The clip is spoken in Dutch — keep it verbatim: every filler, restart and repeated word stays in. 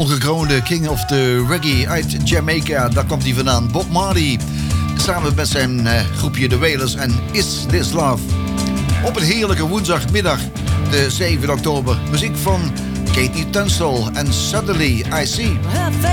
ongekroonde king of the reggae uit Jamaica. Daar komt hij vandaan, Bob Marley. Samen met zijn uh, groepje The Wailers en Is This Love. Op een heerlijke woensdagmiddag, de zevende oktober. Muziek van Katie Tunstall en Suddenly I See.